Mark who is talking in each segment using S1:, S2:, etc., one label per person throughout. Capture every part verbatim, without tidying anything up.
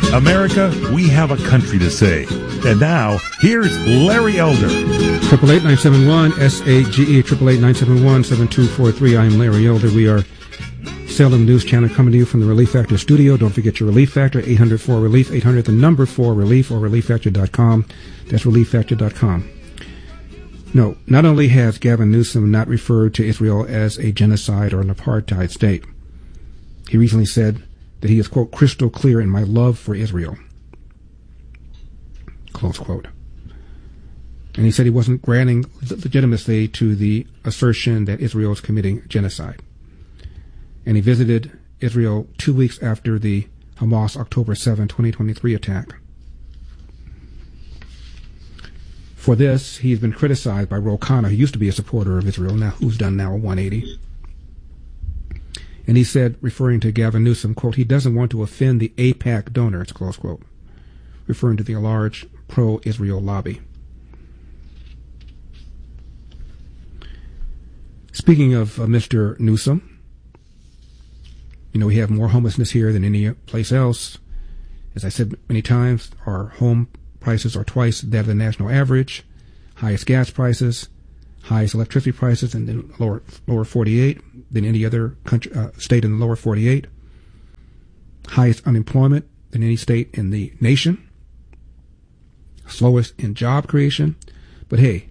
S1: America, we have a country to say. And now, here's Larry Elder.
S2: Triple eight nine seven one S A G E triple eight nine seven one seven two four three. I am Larry Elder. We are Salem News Channel coming to you from the Relief Factor studio. Don't forget your Relief Factor, eight hundred four relief, eight hundred the number four relief, or relief factor dot com. That's relief factor dot com. No, not only has Gavin Newsom not referred to Israel as a genocide or an apartheid state, he recently said that he is, quote, crystal clear in my love for Israel, close quote. And he said he wasn't granting legitimacy to the assertion that Israel is committing genocide. And he visited Israel two weeks after the Hamas October seventh, twenty twenty-three attack. For this, he's been criticized by Ro Khanna, who used to be a supporter of Israel, now who's done now a one eighty. And he said, referring to Gavin Newsom, quote, he doesn't want to offend the AIPAC donors, close quote, referring to the large pro-Israel lobby. Speaking of uh, Mister Newsom, you know, we have more homelessness here than any place else. As I said many times, our home prices are twice that of the national average, highest gas prices, highest electricity prices in the lower lower forty-eight than any other country, uh, state in the lower forty-eight, highest unemployment than any state in the nation, slowest in job creation. But hey,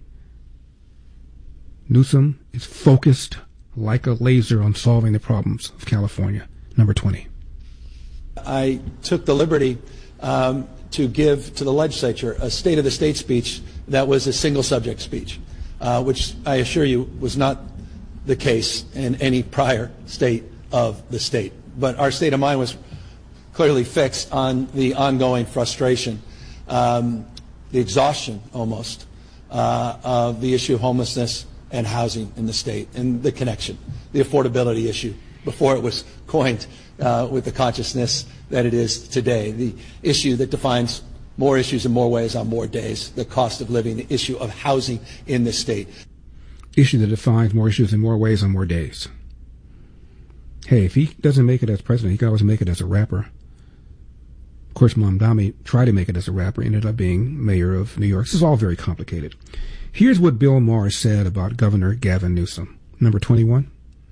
S2: Newsom is focused like a laser on solving the problems of California. Number twenty.
S3: I took the liberty um, to give to the legislature a State of the State speech that was a single subject speech, uh, which I assure you was not the case in any prior state of the state. But our state of mind was clearly fixed on the ongoing frustration, um, the exhaustion almost, uh, of the issue of homelessness and housing in the state, and the connection, the affordability issue, before it was coined uh, with the consciousness that it is today, the issue that defines more issues in more ways on more days, the cost of living, the issue of housing in this state.
S2: Issue that defines more issues in more ways on more days. Hey, if he doesn't make it as president, he can always make it as a rapper. Of course, Mamdani tried to make it as a rapper, ended up being mayor of New York. This is all very complicated. Here's what Bill Maher said about Governor Gavin Newsom. Number twenty-one.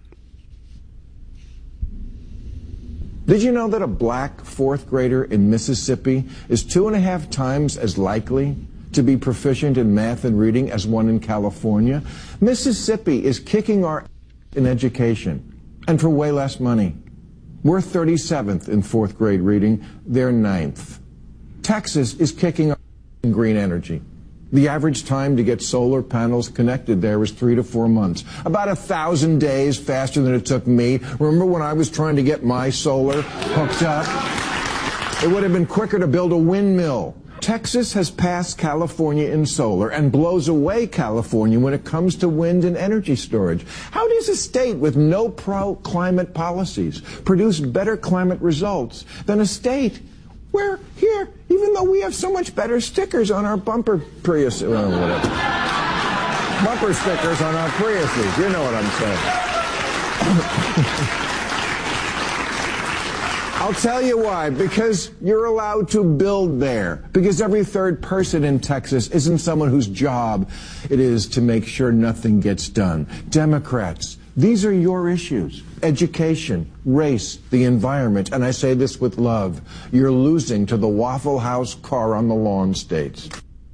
S4: Did you know that a black fourth grader in Mississippi is two and a half times as likely to be proficient in math and reading as one in California? Mississippi is kicking our in education, and for way less money. We're thirty-seventh in fourth grade reading, they're ninth. Texas is kicking our in green energy. The average time to get solar panels connected there was three to four months. About a thousand days faster than it took me. Remember when I was trying to get my solar hooked up? It would have been quicker to build a windmill. Texas has passed California in solar and blows away California when it comes to wind and energy storage. How does a state with no pro-climate policies produce better climate results than a state where here, even though we have so much better stickers on our bumper Prius, well, whatever. bumper stickers on our Priuses, you know what I'm saying. I'll tell you why. Because you're allowed to build there. Because every third person in Texas isn't someone whose job it is to make sure nothing gets done. Democrats, these are your issues. Education, race, the environment, and I say this with love. You're losing to the Waffle House car on the lawn states.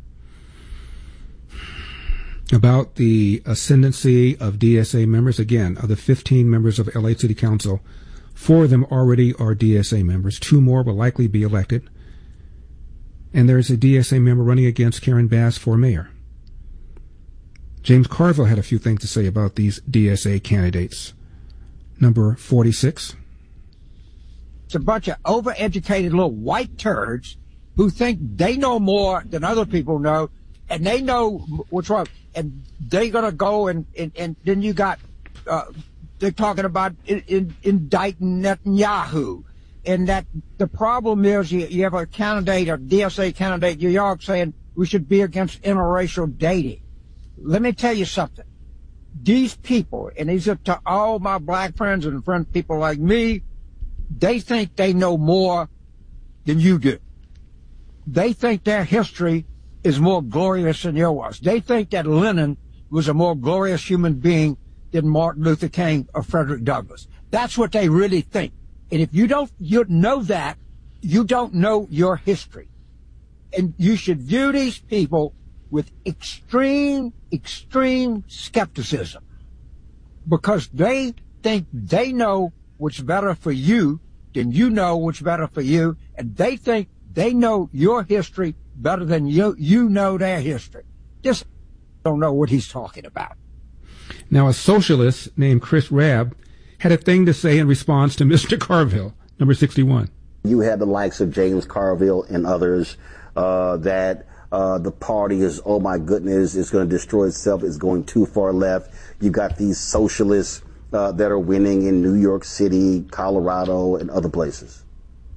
S2: About the ascendancy of D S A members, again, of the fifteen members of L A City Council, four of them already are D S A members. Two more will likely be elected. And there's a D S A member running against Karen Bass for mayor. James Carville had a few things to say about these D S A candidates. Number forty-six.
S5: It's a bunch of overeducated little white turds who think they know more than other people know, and they know what's wrong. And they're going to go and, and, and then you got, uh, they're talking about in, in, indicting Netanyahu. And that the problem is you, you have a candidate, a D S A candidate in New York saying we should be against interracial dating. Let me tell you something. These people, and these are to all my black friends and friend people like me, they think they know more than you do. They think their history is more glorious than yours was. They think that Lenin was a more glorious human being than Martin Luther King or Frederick Douglass. That's what they really think. And if you don't you know that, you don't know your history. And you should view these people with extreme, extreme skepticism, because they think they know what's better for you than you know what's better for you, and they think they know your history better than you you know their history. Just don't know what he's talking about.
S2: Now, a socialist named Chris Rabb had a thing to say in response to Mister Carville, number sixty-one.
S6: You had the likes of James Carville and others uh, that uh, the party is, oh my goodness, it's going to destroy itself, it's going too far left. You got these socialists uh, that are winning in New York City, Colorado, and other places.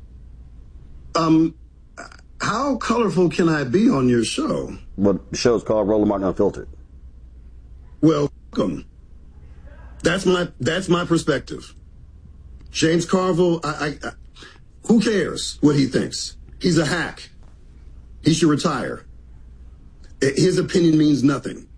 S7: Um, how colorful can I be on your show?
S6: Well, the show's called Roland Martin Unfiltered.
S7: Well, welcome. That's my that's my perspective. James Carville, I, I, I, who cares what he thinks? He's a hack. He should retire. His opinion means nothing.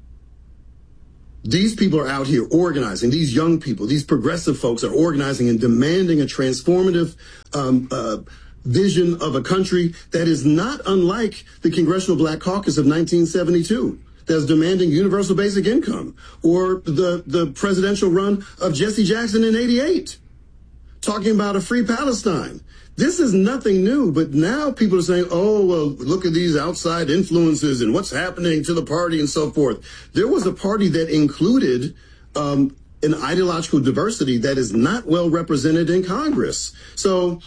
S7: These people are out here organizing. These young people, these progressive folks are organizing and demanding a transformative um, uh, vision of a country that is not unlike the Congressional Black Caucus of nineteen seventy-two. That's demanding universal basic income, or the, the presidential run of Jesse Jackson in eighty-eight, talking about a free Palestine. This is nothing new, but now people are saying, oh, well, look at these outside influences and what's happening to the party and so forth. There was a party that included um, an ideological diversity that is not well represented in Congress. So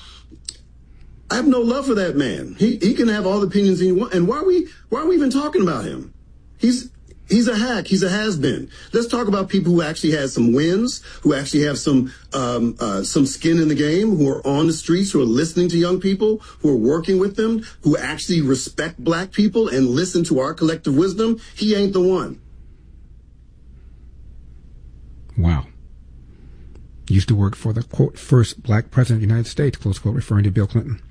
S7: I have no love for that man. He he can have all the opinions he wants. And why are we why are we even talking about him? He's he's a hack. He's a has-been. Let's talk about people who actually have some wins, who actually have some um, uh, some skin in the game, who are on the streets, who are listening to young people, who are working with them, who actually respect black people and listen to our collective wisdom. He ain't the one.
S2: Wow. Used to work for the, quote, first black president of the United States, close quote, referring to Bill Clinton.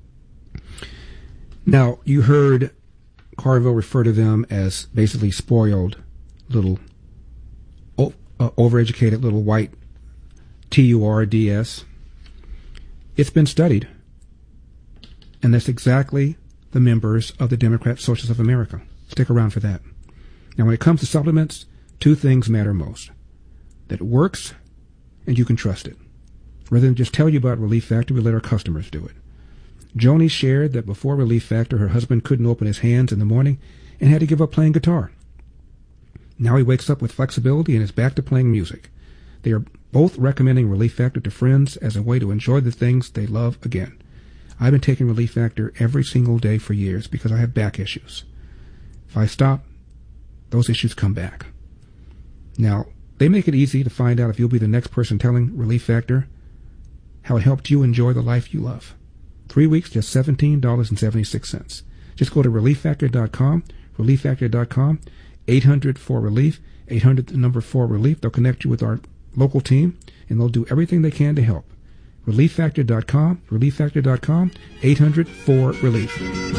S2: Now, you heard Carville refer to them as basically spoiled little, o- uh, overeducated little white T U R D S. It's been studied. And that's exactly the members of the Democrat Socialists of America. Stick around for that. Now, when it comes to supplements, two things matter most. That it works and you can trust it. Rather than just tell you about Relief Factor, we let our customers do it. Joni shared that before Relief Factor, her husband couldn't open his hands in the morning and had to give up playing guitar. Now he wakes up with flexibility and is back to playing music. They are both recommending Relief Factor to friends as a way to enjoy the things they love again. I've been taking Relief Factor every single day for years because I have back issues. If I stop, those issues come back. Now, they make it easy to find out if you'll be the next person telling Relief Factor how it helped you enjoy the life you love. Three weeks, just seventeen dollars and seventy-six cents. Just go to relief factor dot com, relief factor dot com, eight hundred four relief, eight hundred the number four relief. They'll connect you with our local team, and they'll do everything they can to help. relief factor dot com, relief factor dot com, eight hundred four relief.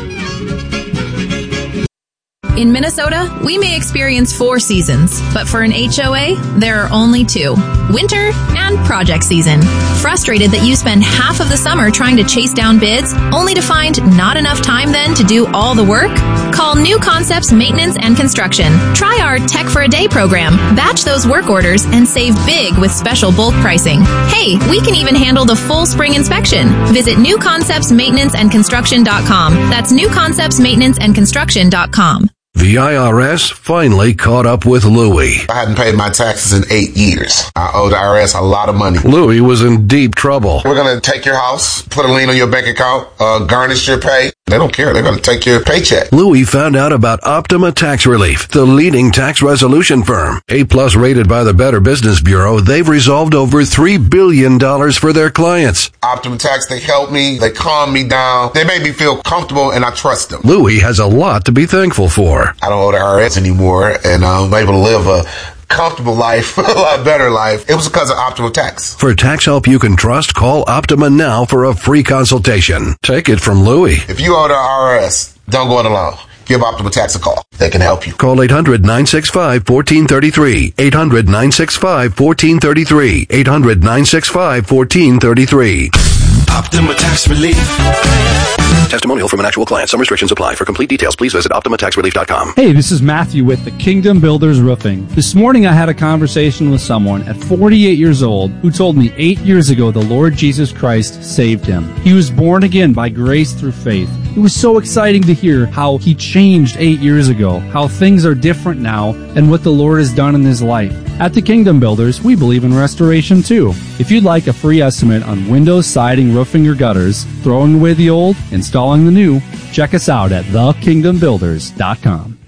S8: In Minnesota, we may experience four seasons, but for an H O A, there are only two: winter and project season. Frustrated that you spend half of the summer trying to chase down bids, only to find not enough time then to do all the work? Call New Concepts Maintenance and Construction. Try our Tech for a Day program. Batch those work orders and save big with special bulk pricing. Hey, we can even handle the full spring inspection. Visit new concepts maintenance and construction dot com. That's new concepts maintenance and construction dot com.
S9: The I R S finally caught up with Louie.
S10: I hadn't paid my taxes in eight years. I owed the I R S a lot of money.
S9: Louie was in deep trouble.
S10: We're going to take your house, put a lien on your bank account, uh, garnish your pay. They don't care. They're going to take your paycheck.
S9: Louie found out about Optima Tax Relief, the leading tax resolution firm. A-plus rated by the Better Business Bureau, they've resolved over three billion dollars for their clients.
S10: Optima Tax, they help me. They calm me down. They make me feel comfortable, and I trust them.
S9: Louie has a lot to be thankful for.
S10: I don't owe the I R S anymore, and I'm able to live a comfortable life, a lot better life. It was because of Optima Tax.
S9: For tax help you can trust, call Optima now for a free consultation. Take it from Louie.
S10: If you owe the I R S, don't go it alone. Give Optima Tax a call. They can help you.
S9: Call eight hundred, nine six five, one four three three. eight hundred, nine six five, one four three three. eight hundred, nine six five, one four three three.
S11: Optima Tax Relief.
S9: Testimonial from an actual client. Some restrictions apply. For complete details, please visit Optima Tax Relief dot com.
S12: Hey, this is Matthew with the Kingdom Builders Roofing. This morning I had a conversation with someone at forty-eight years old who told me eight years ago the Lord Jesus Christ saved him. He was born again by grace through faith. It was so exciting to hear how he changed eight years ago, how things are different now, and what the Lord has done in his life. At the Kingdom Builders, we believe in restoration too. If you'd like a free estimate on windows, siding, roofing, or gutters, throwing away the old, installing the new, check us out at the kingdom builders dot com.